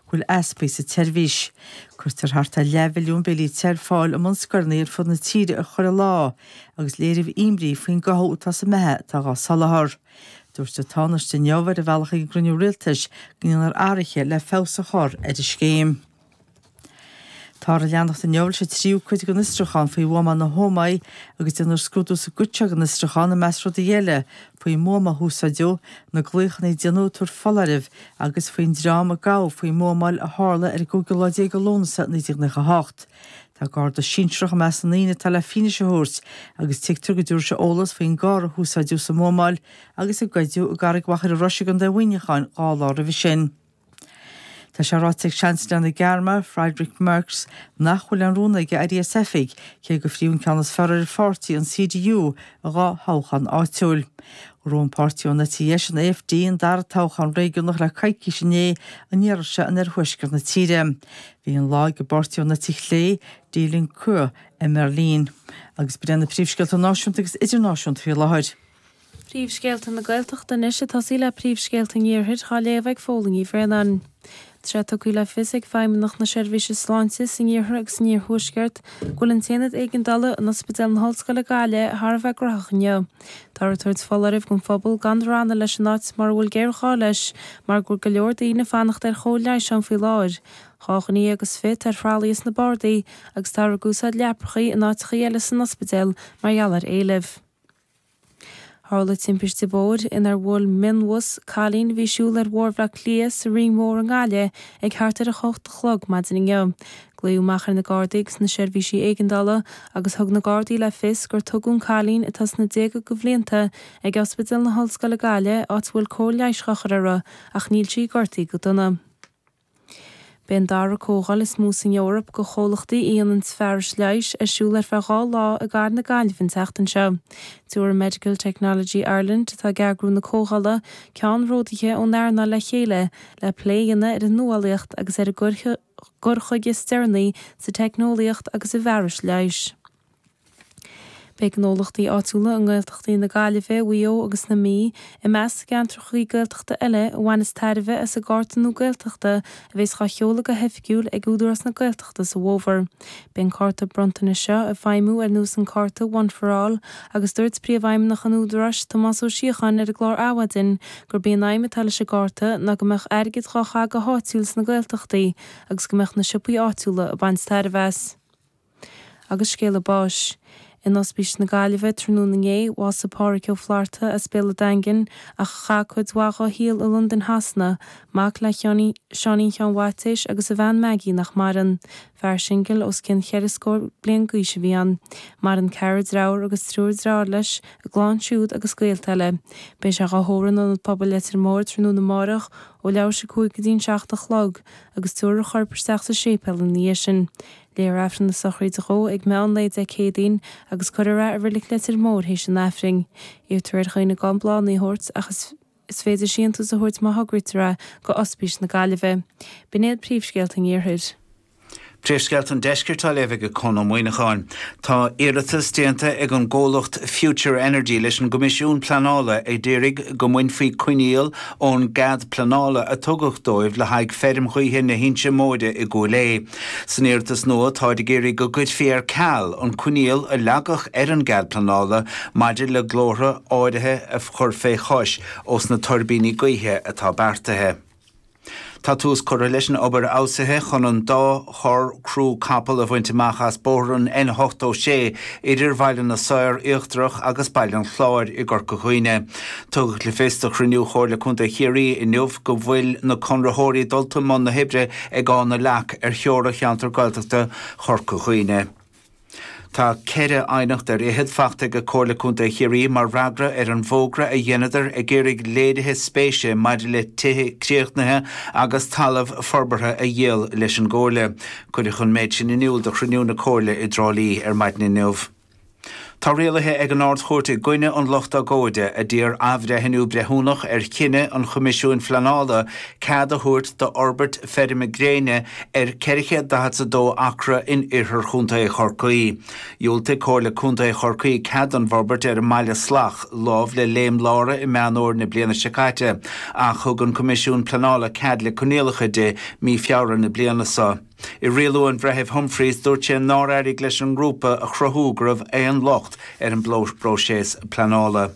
chuil aspa sa tervís. Cuirtar harta levelún belí terfáil am anscarnaíir fod na tíre a chur lá, agus léirih imrí faoin gathúta sa methe tá gá salahar. Dúirta tánaiste neamhar a bhealach i gruniú rialtais gníonar áiriche le fésa chor a scéim. Tá leannacht a neamhar sé tríú chuid go nistrachan faoi bhama na hómaid agus inar scrúdú sa gúteach an nistrachan na measrú de dhéile faoi móma húsa deo na gluchan é deanútar falaribh agus faoin drama gá faoi mómáil a hála ar gogoláidé go lónasa na dtíag na hácht. Tá gáda sintrach meas na íine tal le fine se húirt agus tiictar go dúr se ólas faoin gára húsa deo sa mómáil agus a gaiidú a garigh wachar a roisigan de bhainecháin gála a bhí sin. Tá sé ráteag Chancellor na Gearma, Friedrich Merz, nachhfuil an rúnaige IDSF-ig cé go phríún ceannas fearar fortí an CDU a gá háchan áitiúil. Rún páirtíú na TS an AFD an dar táchan réigiúnach le caiici sinné an níarse an huiscar na tíre. Bhí an lá go bortíú na Tichlé, dílinn cua i Merlín. Agus brenn na príomhscéalta náisiúnta agus idirnáisiúnta fí láthir. Príomhscéalta na Gaeltachta nise tá sí le príomhscéalta níorthid chá léomhaigh fólingaí fréan. Tre tuí le fisig feimnach na seirbhíse sláinte sin níorthir agus níor thuisceart ghfuil an téanad éigeandala an ospidéal na hallscoile Gaile tharbheith grachanneo. Tá tuairt fálaribh gon phobal gan ranna leis an áit mar bhfuil géirchá leis mar gur go leor daoine fannacht ar chomhleis an faoi láir. Cháchaní agus fit ar phrálaíos na bardaí agus tá gúsáid leaprachaí an áit chéile san ospidéal mar gheallar éileh. Harla timpir de bód inar bhil minwas cálín bhí siúil ar mhórbhla clia sa rímór an gáile ag hátar a chocht chlog maidin geo. Gléú machar na Gardaigh na seirbhísí éigeandala agus thug na Gardaí le fis gur tugún cálín atas na déga go bhblianta ag ospidéal na hallscoile Gaile áit bhfuil cóleischachara ach níl sí gortaí go duna. Ben dar cógáil is mús in Europa go cholachtaí íon an sfeiris leis a siúil ar feá lá a gar na Gailfinn teachtan seo. Túair Medical Technology Ireland tá geargrú na cógála ceann ródaithe ón airna le chéile le pléanna ar an nualaíocht agus ar a gurchuige steirnaí sa technoliaocht agus a bheiris leis. Be gnólachtaí áitiúla an Gaeltachtaí na Gaillimhe, Wio agus na mí i meas gantrachaí Gaeltachta eile bhain tarbh as a gátainú Gaeltachta a bhés cha cheola go heficúil ag údras na Gaeltachta sa bhóver. Ben carta brontainna seo a bhaimú ar nús an carta One for All agus dúirt príomhhaim nach an údras Tomás ó Síochan ar a glár áhaidin gur bíon aimime tal se carta na go meach airgid chacha go háitiúils na Gaeltachtaí agus go meach na sipaí áitiúla a bain tarbhes. Agus scéile báis. In ospís na Gaillimhe trúnaé was sa páric flarta a spéla dangin a chachud wacha híal a London hasna, mac le Seaní Chean Wattis agus a bhean Maggie nach maran. Fear singil os cin cheirascór blian gúise bhían. Mar an ceird ráir agus trúir ráir leis a gláán siúd agus gailteile. Bé se gathóran an pobl letar mór trúnú na mórach ó leabhar se cúig go dtín seach a chlog agus túair a chorpar seach sa sépel in níos sin. Léir afran na sochraí de ró ag meán leid a cédaín agus chuire a bhirlik letar mór hééis an afring. Iar tuair chuoine gan blán í hort agus is féidir síanta a hort má hagritere go ospís na Gaillimhe. Bnéad príomhscéalta níorthid. Príomhscéalta an deisceirtá léimh go chun muoineáin. Tá iiritas déanta ag an ggólacht Future Energy leis an gomisiún planála ag déirigh go mhain faoi cuiníal ón gad planála a tugachtdóibh le haig ferm chuithe na hinse móide i ggólé. San iiritas nua tá de géirí go gcuid féar ceall an cuiníal a leagach ar an gad planála maidir le glóra áirithe a chur fé chois os na turbíní gaothe atá beartathe. Tá tús chuir leis an obair ásaithe chun an dá chur crú capal a bhainte machchas bóran N8 idir bhailen na saoir íochtrach agus bailen chláir i ggur go chuoine. Tugadh le fésta chruniú chóir le chunta chéirí i nuamh go bhfuil na conrathirí dulta man na hibre ag gáin na leach ar cheola cheantar Gaeltachta chur go chuoine. Tá ceire ainacht ar ihead fachta go cóirla chunta chéirí mar ragra ar an bhógra a dhéanadar a ggéirigh léadithe spéise maidir le tithe críochnathe agus talamh forbartha a dhéal leis an ggóla. Cuidir chun méid sin iniuil do chruniú na cóirla i drálí ar maidin inniuh. Tá réalathe ag an áard chóirte goine an locht a góide a dtír ahre henú brethúnach cinenne an Comisiún Flanála cad a thuirt de Orbert Ferrimagréine ceriche dó acra in Iarthar Chunta Chorcaí. Dúilta cóirla Chunta Chorcaí cad an Vorbert maiile slach lámh le léim lára I meanóir na bliana secaite a chug an Comisiún Flanála cad le conéalacha de mí fiabhra na bliana sa. I rialú an Brehef Humphreys dúirt sé náraigh leis an grúpa a chruthúgrabh an locht an bróisés Planála.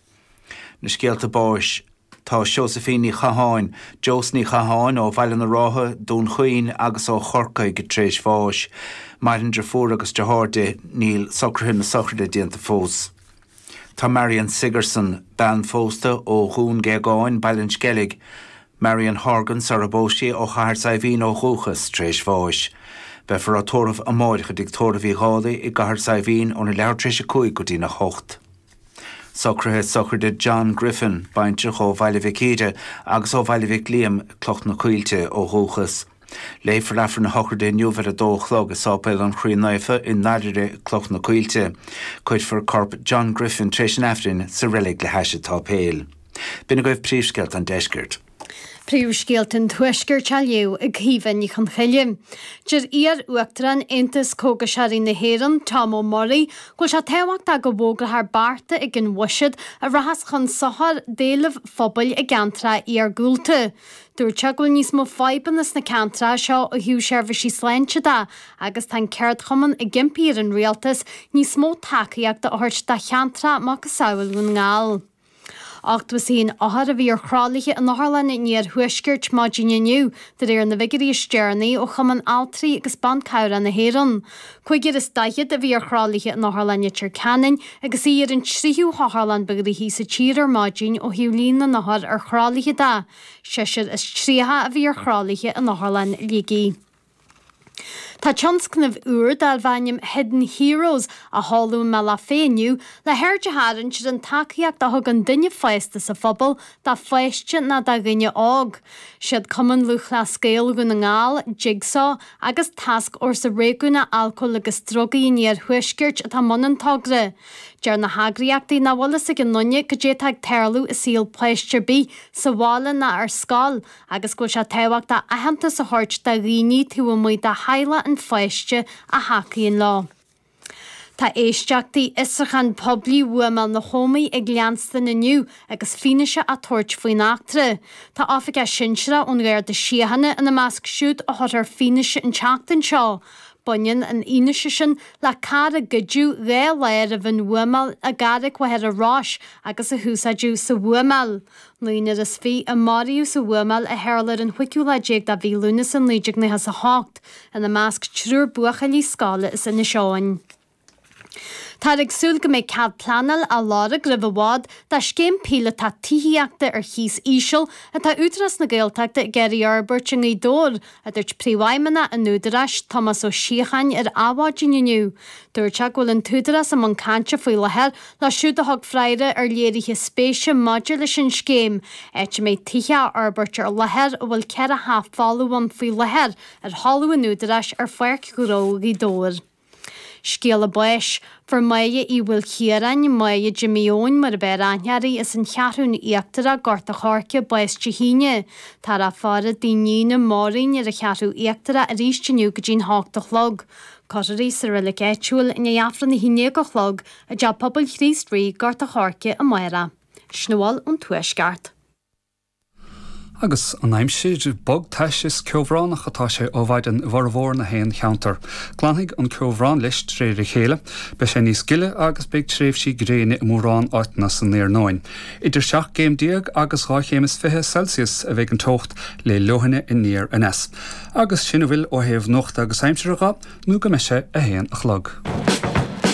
Na scéalta báis tá Josephine Chaháin, Josní Chaháin ó Bhaileanna Rátha dún chuoin agus ó Chorcaí go tréis fáis. Maidin de fuair agus de háde níl socrthain na socrtha déanta fós. Tá Marian Sigerson ban fósta ó Hún Géagáin Bailin Skellig. Marian Horgan Sarabóisi ó Chahar Saivin ó Chúchas tréis fáis. Befar a tóramh a máiricha dig tóramh í gáda I Gahar Saivin ó na leabhar tréis a cúig go dtí na hocht. Socrtha socrtha John Griffin bainteach ó Bhailihicíide agus ó Bhailihich Liam clocht na cuilte ó Chúchas. Léifar lefar na hochirde nniuhar a dóchlog is sápéil an chrí naifa in náidirre clocht na cuilte. Cuid for corp John Griffin tréis an efrin sa rilig le heise tá péil. Bina goibh príomhsceilt an deisgurt. Príomhscéaltain tuaisceir tealiú ag híhann I chun chuile. Dir uachtaran Aontas Cóga Searí na Héireann Tom O'Murray ghfuil se teamhacht a go bhóga th barta ag an bhuisead a rahas chun sochar déalamh phobal I gantra ar gúlta. Dúirt se ghfuil níos mó faibanas na cantra seo ó hiú seirbhísí sláinte agus tá ceart chumann I gimpíar an rialtas níos mó tacaíocht a thuirt de cheantra má go saoil gon ngáil. Acht was hín áhar a bhí ar chrálaithe an Harlan níor thuiscirt má diniu de na vigarí stearnaí ó chaman altrií agus bancára na Héireann. Chuigir is daiad a bhí ar chrálaithe an Harlanne tir canin agus íar an tríú Harlan begarí hí sa tíar mádín ó hiúlín na nahar ar chrálaithe da. Seisiir is tríthe a bhí ar chrálaithe an Harlan ligí. Tá tionscnamh uair dal bhainnim Hidden Heroes a hallú me le féiniu le hairde háann siad an tacaíocht a thug an duine feiste sa phobal dá feiste na da gine ág. Siad cumann luch le scéal go na ngáil, jigsaw agus tasc or sa réúna alcohol agus drogaí níor thuiscirt a tá munan tagre. Dear na hagriachtaí na bhfulas ag an nunne go dé ag teirlú is síl pleistir bí sa bhála na ar scáil agus go se tehacht a ahananta sa hort da riní tú muid a haile an feiste a hacaíon lá. Tá éisteachtaí isachan poblí bhuamal na hómaí ag leanstan aniu agus fineise a tuairt faoin achtra. Tá áfaice sinsere ón réir de siahanna ina measc siúd a thutar fineise an teachtain seo. Bunyan an inishe sin le cara gudú ré léir a bhain bhuamal a garric wa head a ráis agus a húsadú sa bhuamal. Luinar is fí a mariú sa bhuamal a heirlar an huiciú le déag da bhí lunas an líideag na has a hácht an a measc trúr buacha lí scála is ina seáin. Tá agsúil go méid cad planal a lára gribh bhád tá scéim píle tá tííachta ar chís ísisiil a tá útras na Gaeltachta Gary Arbert in dór a dúirt príomhaimena an údaras Thomas ó Siachain ar ábhaidiniu. Dúirt ag bhfuil an túdaras am an cante faoi lehead le siúd a thug freire ar léirithe spéise maidir leis an scéim. Éit méid tithe Arbert ar lehead a bhfuil cead a half fáú an faoi lehead ar hallú an údaras ar foiirc goró í dór. Scéal a buis, for maia I bhfuil chiaran maia Jimmyón mar a beir anhearí is an chearún íachtar a gorta chorce buis híine. Tar a fara daoine mórín ar a chearú íachtar a rístiniu go dín háchtach log. Coirí sa rilig éitiúil in éafran na híine go chlog a deab pobl chrístrí gorta chorce a maira. Snúil an tuaisceart. Agus an aimimsúidir bog teis ceomhránach atá sé ó bhaid an bharmhór na héon cheantar. Glanigh an ceomhrán leis tréir chéile, be sé níos gile agus beag tréimhsí gréine mórrán áitna san néar 9. Idir 7 géim díag agus 20 Celsius a bheith an tocht le lehanne in níor an es. Agus sinna bhfuil ó héamh nocht agus aimimseirega nó go meise a héon a chlog.